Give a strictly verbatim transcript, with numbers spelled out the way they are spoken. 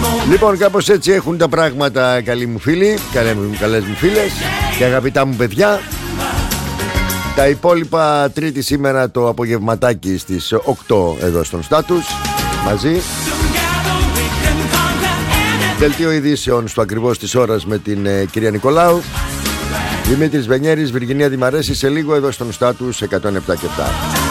Λοιπόν, κάπως έτσι έχουν τα πράγματα, καλοί μου φίλοι, καλές μου φίλες και αγαπητά μου παιδιά. Τα υπόλοιπα Τρίτη σήμερα το απογευματάκι στις οκτώ εδώ στον Στάτους μαζί. Δελτίο ειδήσεων στο ακριβώς της ώρας με την ε, κυρία Νικολάου. Δημήτρης Βενιέρης, Βιργινία Δημαρέση σε λίγο εδώ στον Στάτους εκατόν επτά και επτά.